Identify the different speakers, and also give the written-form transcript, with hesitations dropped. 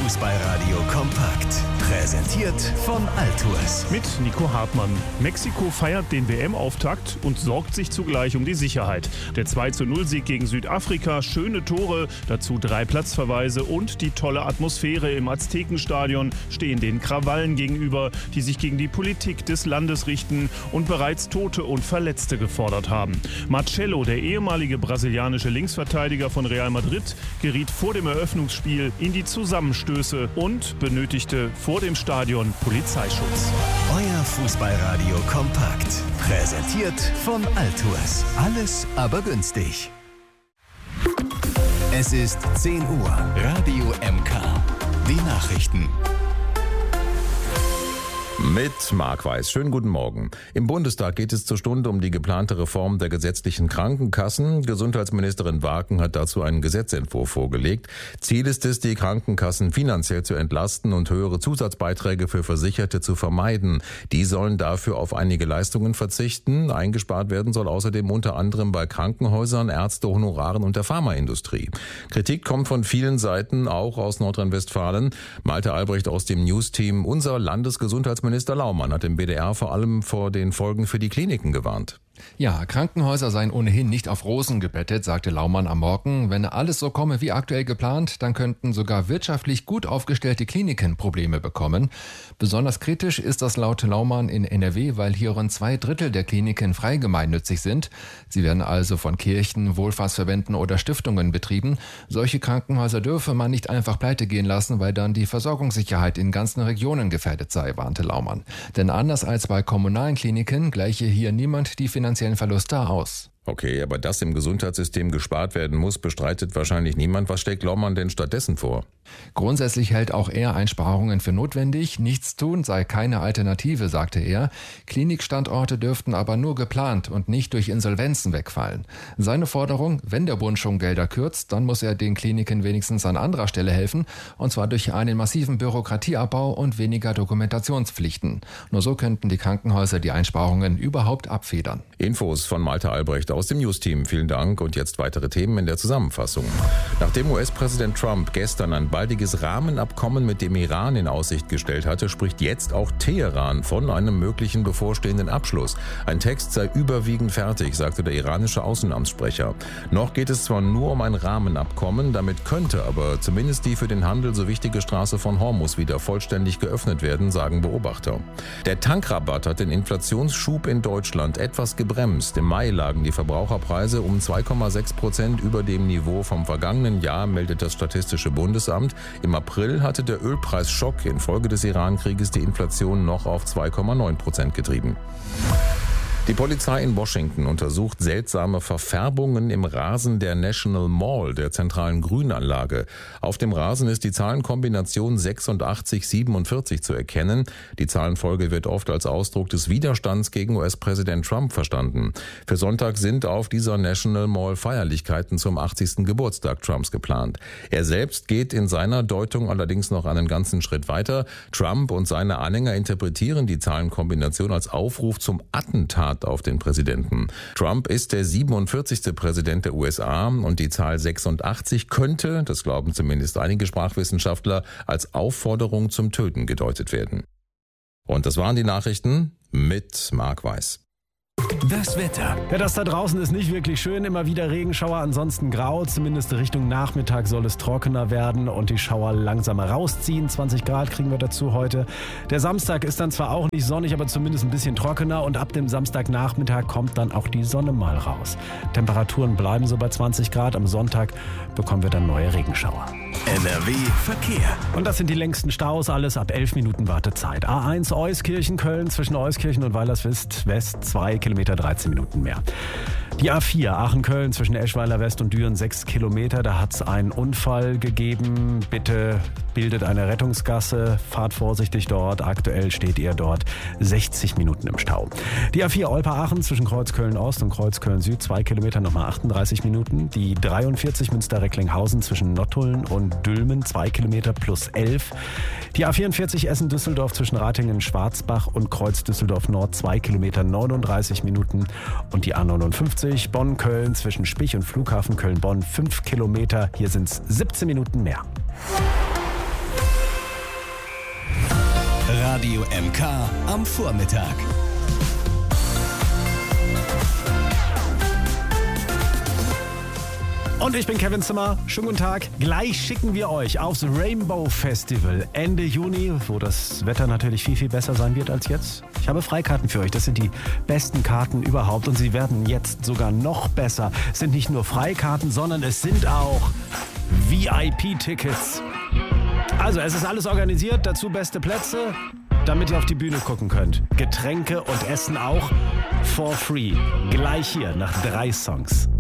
Speaker 1: Fußballradio kompakt. Präsentiert von Altours.
Speaker 2: Mit Nico Hartmann. Mexiko feiert den WM-Auftakt und sorgt sich zugleich um die Sicherheit. Der 2:0-Sieg gegen Südafrika, schöne Tore, dazu 3 Platzverweise und die tolle Atmosphäre im Aztekenstadion stehen den Krawallen gegenüber, die sich gegen die Politik des Landes richten und bereits Tote und Verletzte gefordert haben. Marcelo, der ehemalige brasilianische Linksverteidiger von Real Madrid, geriet vor dem Eröffnungsspiel in die Zusammenstöße und benötigte vor dem Stadion Polizeischutz.
Speaker 1: Euer Fußballradio kompakt. Präsentiert von Altours. Alles aber günstig. Es ist 10 Uhr. Radio MK. Die Nachrichten.
Speaker 3: Mit Marc Weiß. Schönen guten Morgen. Im Bundestag geht es zur Stunde um die geplante Reform der gesetzlichen Krankenkassen. Gesundheitsministerin Waken hat dazu einen Gesetzentwurf vorgelegt. Ziel ist es, die Krankenkassen finanziell zu entlasten und höhere Zusatzbeiträge für Versicherte zu vermeiden. Die sollen dafür auf einige Leistungen verzichten. Eingespart werden soll außerdem unter anderem bei Krankenhäusern, Ärztehonoraren und der Pharmaindustrie. Kritik kommt von vielen Seiten, auch aus Nordrhein-Westfalen. Malte Albrecht aus dem News-Team. Unser Landesgesundheitsminister Laumann hat im WDR vor allem vor den Folgen für die Kliniken gewarnt.
Speaker 4: Ja, Krankenhäuser seien ohnehin nicht auf Rosen gebettet, sagte Laumann am Morgen. Wenn alles so komme wie aktuell geplant, dann könnten sogar wirtschaftlich gut aufgestellte Kliniken Probleme bekommen. Besonders kritisch ist das laut Laumann in NRW, weil hier rund 2/3 der Kliniken frei gemeinnützig sind. Sie werden also von Kirchen, Wohlfahrtsverbänden oder Stiftungen betrieben. Solche Krankenhäuser dürfe man nicht einfach pleite gehen lassen, weil dann die Versorgungssicherheit in ganzen Regionen gefährdet sei, warnte Laumann. Denn anders als bei kommunalen Kliniken gleiche hier niemand die finanziellen Verluste aus.
Speaker 3: Okay, aber dass im Gesundheitssystem gespart werden muss, bestreitet wahrscheinlich niemand. Was schlägt Laumann denn stattdessen vor?
Speaker 4: Grundsätzlich hält auch er Einsparungen für notwendig. Nichts tun sei keine Alternative, sagte er. Klinikstandorte dürften aber nur geplant und nicht durch Insolvenzen wegfallen. Seine Forderung, wenn der Bund schon Gelder kürzt, dann muss er den Kliniken wenigstens an anderer Stelle helfen, und zwar durch einen massiven Bürokratieabbau und weniger Dokumentationspflichten. Nur so könnten die Krankenhäuser die Einsparungen überhaupt abfedern.
Speaker 3: Infos von Malte Albrecht aus dem News-Team. Vielen Dank und jetzt weitere Themen in der Zusammenfassung. Nachdem US-Präsident Trump gestern ein baldiges Rahmenabkommen mit dem Iran in Aussicht gestellt hatte, spricht jetzt auch Teheran von einem möglichen bevorstehenden Abschluss. Ein Text sei überwiegend fertig, sagte der iranische Außenamtssprecher. Noch geht es zwar nur um ein Rahmenabkommen, damit könnte aber zumindest die für den Handel so wichtige Straße von Hormuz wieder vollständig geöffnet werden, sagen Beobachter. Der Tankrabatt hat den Inflationsschub in Deutschland etwas gebremst. Im Mai lagen die Verbraucherpreise um 2,6% über dem Niveau vom vergangenen Jahr, meldet das Statistische Bundesamt. Im April hatte der Ölpreisschock infolge des Iran-Krieges die Inflation noch auf 2,9% getrieben. Die Polizei in Washington untersucht seltsame Verfärbungen im Rasen der National Mall, der zentralen Grünanlage. Auf dem Rasen ist die Zahlenkombination 8647 zu erkennen. Die Zahlenfolge wird oft als Ausdruck des Widerstands gegen US-Präsident Trump verstanden. Für Sonntag sind auf dieser National Mall Feierlichkeiten zum 80. Geburtstag Trumps geplant. Er selbst geht in seiner Deutung allerdings noch einen ganzen Schritt weiter. Trump und seine Anhänger interpretieren die Zahlenkombination als Aufruf zum Attentat auf den Präsidenten. Trump ist der 47. Präsident der USA und die Zahl 86 könnte, das glauben zumindest einige Sprachwissenschaftler, als Aufforderung zum Töten gedeutet werden. Und das waren die Nachrichten mit Marc Weiß.
Speaker 1: Das Wetter.
Speaker 5: Ja, das da draußen ist nicht wirklich schön. Immer wieder Regenschauer, ansonsten grau. Zumindest Richtung Nachmittag soll es trockener werden und die Schauer langsam rausziehen. 20 Grad kriegen wir dazu heute. Der Samstag ist dann zwar auch nicht sonnig, aber zumindest ein bisschen trockener. Und ab dem Samstagnachmittag kommt dann auch die Sonne mal raus. Temperaturen bleiben so bei 20 Grad. Am Sonntag bekommen wir dann neue Regenschauer.
Speaker 1: NRW Verkehr.
Speaker 5: Und das sind die längsten Staus, alles ab 11 Minuten Wartezeit. A1 Euskirchen, Köln, zwischen Euskirchen und Weilerswist West 2 Kilometer, 13 Minuten mehr. Die A4 Aachen-Köln zwischen Eschweiler West und Düren 6 Kilometer. Da hat es einen Unfall gegeben. Bitte bildet eine Rettungsgasse. Fahrt vorsichtig dort. Aktuell steht ihr dort 60 Minuten im Stau. Die A4 Olpe-Aachen zwischen Kreuzköln-Ost und Kreuzköln-Süd 2 Kilometer, nochmal 38 Minuten. Die 43 Münster-Recklinghausen zwischen Nottuln und Dülmen 2 Kilometer plus 11. Die A44 Essen-Düsseldorf zwischen Ratingen-Schwarzbach und Kreuz-Düsseldorf-Nord 2 Kilometer 39 Minuten. Und die A59 Bonn-Köln zwischen Spich und Flughafen Köln-Bonn 5 Kilometer. Hier sind es 17 Minuten mehr.
Speaker 1: Radio MK am Vormittag.
Speaker 5: Und ich bin Kevin Zimmer. Schönen guten Tag. Gleich schicken wir euch aufs Rainbow Festival Ende Juni, wo das Wetter natürlich viel, viel besser sein wird als jetzt. Ich habe Freikarten für euch. Das sind die besten Karten überhaupt und sie werden jetzt sogar noch besser. Es sind nicht nur Freikarten, sondern es sind auch VIP-Tickets. Also es ist alles organisiert, dazu beste Plätze, damit ihr auf die Bühne gucken könnt. Getränke und Essen auch for free. Gleich hier nach 3 Songs.